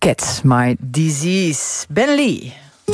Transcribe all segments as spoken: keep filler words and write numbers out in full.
Cat's My Disease. Ben Lee.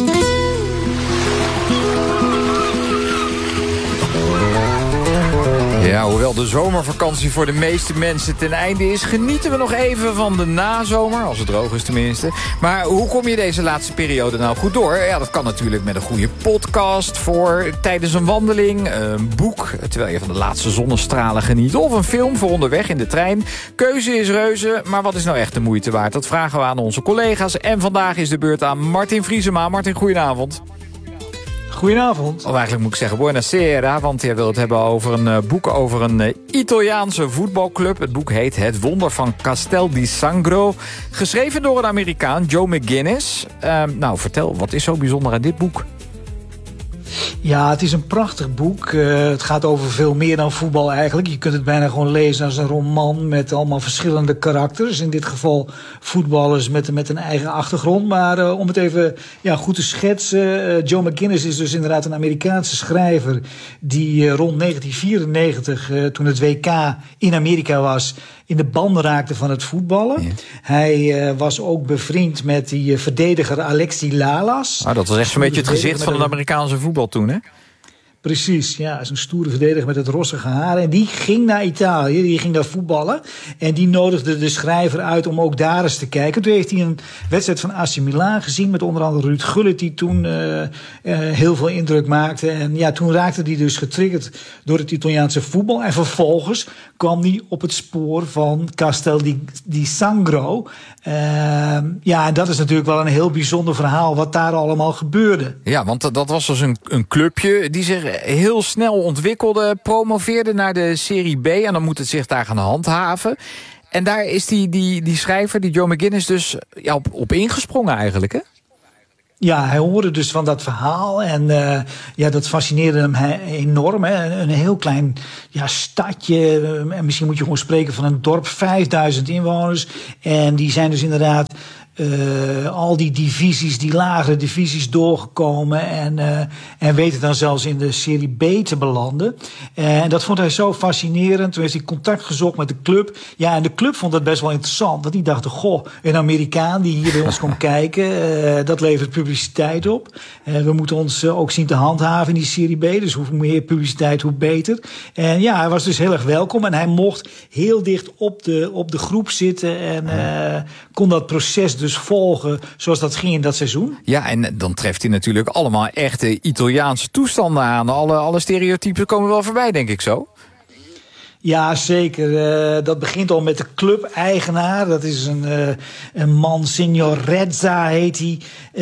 Ja, hoewel de zomervakantie voor de meeste mensen ten einde is, genieten we nog even van de nazomer, als het droog is tenminste. Maar hoe kom je deze laatste periode nou goed door? Ja, dat kan natuurlijk met een goede podcast voor tijdens een wandeling, een boek terwijl je van de laatste zonnestralen geniet, of een film voor onderweg in de trein. Keuze is reuze, maar wat is nou echt de moeite waard? Dat vragen we aan onze collega's. En vandaag is de beurt aan Martin Vriesema. Martin, goedenavond. Goedenavond. Of eigenlijk moet ik zeggen buonasera, want jij wil het hebben over een uh, boek over een uh, Italiaanse voetbalclub. Het boek heet Het Wonder van Castel di Sangro. Geschreven door een Amerikaan, Joe McGinnis. Uh, nou, vertel, wat is zo bijzonder aan dit boek? Ja, het is een prachtig boek. Uh, het gaat over veel meer dan voetbal eigenlijk. Je kunt het bijna gewoon lezen als een roman met allemaal verschillende karakters. In dit geval voetballers met, met een eigen achtergrond. Maar uh, om het even ja, goed te schetsen. Uh, Joe McGinnis is dus inderdaad een Amerikaanse schrijver die uh, rond negentien vierennegentig, uh, toen het W K in Amerika was, in de banden raakte van het voetballen. Ja. Hij uh, was ook bevriend met die uh, verdediger Alexi Lalas. Ah, dat was echt zo'n beetje het gezicht van het Amerikaanse voetbal toen, hè? Precies, ja, is een stoere verdediger met het rossige haar. En die ging naar Italië, die ging daar voetballen. En die nodigde de schrijver uit om ook daar eens te kijken. Toen heeft hij een wedstrijd van A C Milan gezien met onder andere Ruud Gullit, die toen uh, uh, heel veel indruk maakte. En ja, toen raakte hij dus getriggerd door het Italiaanse voetbal. En vervolgens kwam hij op het spoor van Castel di, di Sangro. Uh, ja, en dat is natuurlijk wel een heel bijzonder verhaal wat daar allemaal gebeurde. Ja, want dat was dus een, een clubje die zich heel snel ontwikkelde, promoveerde naar de Serie B en dan moet het zich daar gaan handhaven. En daar is die, die, die schrijver, die Joe McGinnis, dus ja, op, op ingesprongen eigenlijk, hè? Ja, hij hoorde dus van dat verhaal en uh, ja, dat fascineerde hem he- enorm. Hè. Een heel klein ja, stadje, en misschien moet je gewoon spreken van een dorp, vijfduizend inwoners. En die zijn dus inderdaad Uh, al die divisies, die lagere divisies doorgekomen en, uh, en weten dan zelfs in de Serie B te belanden. Uh, en dat vond hij zo fascinerend. Toen heeft hij contact gezocht met de club. Ja, en de club vond dat best wel interessant. Want die dachten, goh, een Amerikaan die hier bij ons komt kijken, uh, dat levert publiciteit op. Uh, we moeten ons uh, ook zien te handhaven in die Serie B. Dus hoe meer publiciteit, hoe beter. En ja, hij was dus heel erg welkom. En hij mocht heel dicht op de, op de groep zitten en uh, kon dat proces dus volgen zoals dat ging in dat seizoen. Ja, en dan treft hij natuurlijk allemaal echte Italiaanse toestanden aan. Alle, alle stereotypen komen wel voorbij, denk ik zo. Ja, zeker. Uh, dat begint al met de club-eigenaar. Dat is een, uh, een man, Signor Rezza heet hij.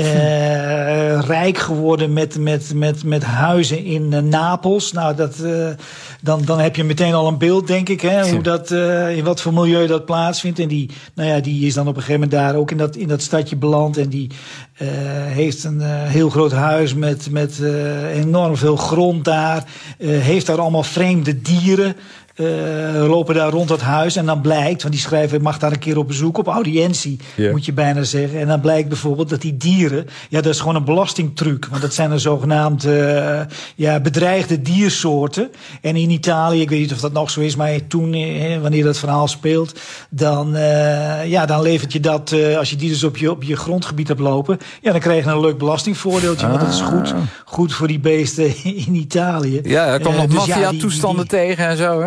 Uh, rijk geworden met, met, met, met huizen in uh, Napels. Nou, dat, uh, dan, dan heb je meteen al een beeld, denk ik, hè, hoe dat, uh, in wat voor milieu dat plaatsvindt. En die, nou ja, die is dan op een gegeven moment daar ook in dat, in dat stadje beland. En die uh, heeft een uh, heel groot huis met, met uh, enorm veel grond daar. Uh, heeft daar allemaal vreemde dieren. Uh, lopen daar rond dat huis en dan blijkt, want die schrijver mag daar een keer op bezoek, op audiëntie, yeah. moet je bijna zeggen. En dan blijkt bijvoorbeeld dat die dieren, ja, dat is gewoon een belastingtruc, want dat zijn een zogenaamd uh, ja, bedreigde diersoorten. En in Italië, ik weet niet of dat nog zo is, maar toen, eh, wanneer dat verhaal speelt, dan, uh, ja, dan levert je dat, uh, als je die dus op je, op je grondgebied hebt lopen, ja, dan krijg je een leuk belastingvoordeeltje, ah. want dat is goed, goed voor die beesten in Italië. Ja, er kwam uh, nog dus maffia-toestanden ja, tegen en zo, hè?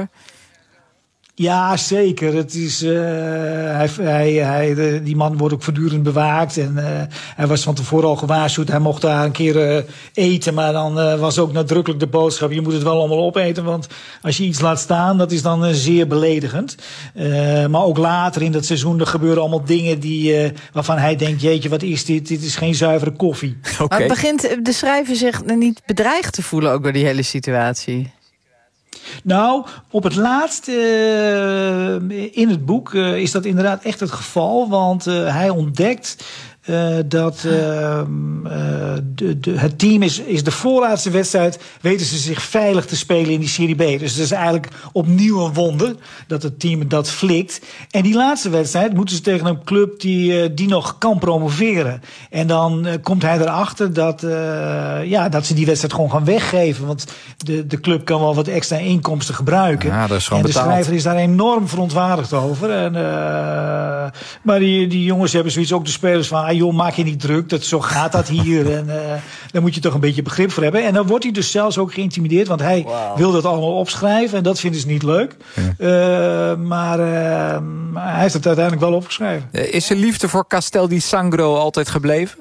Ja, zeker. Het is, uh, hij, hij, hij, de, die man wordt ook voortdurend bewaakt. En uh, hij was van tevoren al gewaarschuwd. Hij mocht daar een keer uh, eten. Maar dan uh, was ook nadrukkelijk de boodschap: je moet het wel allemaal opeten. Want als je iets laat staan, dat is dan uh, zeer beledigend. Uh, maar ook later in dat seizoen, er gebeuren allemaal dingen die, uh, waarvan hij denkt: jeetje, wat is dit? Dit is geen zuivere koffie. Okay. Maar begint de schrijver zich niet bedreigd te voelen ook door die hele situatie? Nou, op het laatst uh, in het boek uh, is dat inderdaad echt het geval. Want uh, hij ontdekt Uh, dat uh, uh, de, de, het team is, is de voorlaatste wedstrijd, weten ze zich veilig te spelen in die Serie B. Dus het is eigenlijk opnieuw een wonder dat het team dat flikt. En die laatste wedstrijd moeten ze tegen een club die, uh, die nog kan promoveren. En dan uh, komt hij erachter dat, uh, ja, dat ze die wedstrijd gewoon gaan weggeven. Want de, de club kan wel wat extra inkomsten gebruiken. Ja, dat is gewoon en de betaald. schrijver is daar enorm verontwaardigd over. En, uh, maar die, die jongens hebben zoiets, ook de spelers van, ah joh, maak je niet druk, dat, zo gaat dat hier. En uh, daar moet je toch een beetje begrip voor hebben. En dan wordt hij dus zelfs ook geïntimideerd, want hij wow. wil dat allemaal opschrijven. En dat vinden ze niet leuk. Ja. Uh, maar uh, hij heeft het uiteindelijk wel opgeschreven. Is zijn liefde voor Castel di Sangro altijd gebleven?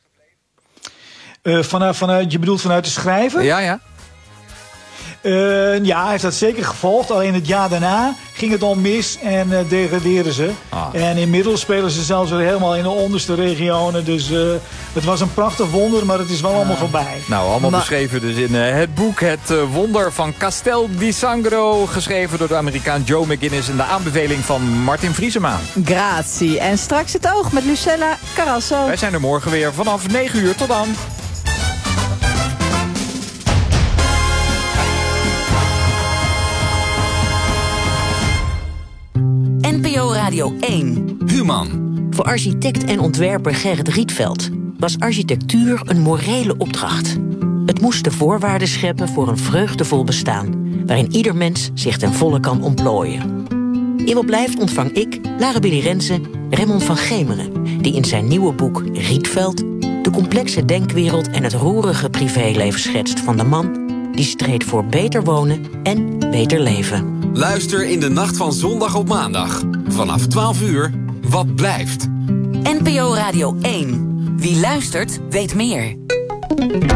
Uh, vanuit, vanuit, je bedoelt vanuit de schrijver? Ja, ja. Uh, ja, hij heeft dat zeker gevolgd. Alleen het jaar daarna ging het al mis en uh, degradeerden ze. Ah. En inmiddels spelen ze zelfs weer helemaal in de onderste regionen. Dus uh, het was een prachtig wonder, maar het is wel uh. allemaal voorbij. Nou, allemaal maar... beschreven dus in uh, het boek Het uh, Wonder van Castel di Sangro. Geschreven door de Amerikaan Joe McGinnis en de aanbeveling van Martin Vriesema. Grazie. En straks het oog met Lucella Carrasso. Wij zijn er morgen weer vanaf negen uur. Tot dan. N P O Radio één. Human. Voor architect en ontwerper Gerrit Rietveld was architectuur een morele opdracht. Het moest de voorwaarden scheppen voor een vreugdevol bestaan, waarin ieder mens zich ten volle kan ontplooien. In Wat Blijft ontvang ik, Lara Billy Rensen, Raymond van Gemeren, die in zijn nieuwe boek Rietveld de complexe denkwereld en het roerige privéleven schetst van de man die streed voor beter wonen en beter leven. Luister in de nacht van zondag op maandag. Vanaf twaalf uur, Wat Blijft. N P O Radio één. Wie luistert, weet meer.